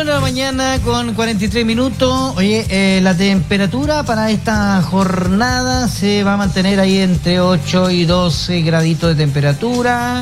9 de la mañana con 43 minutos. Oye, la temperatura para esta jornada se va a mantener ahí entre 8 y 12 graditos de temperatura.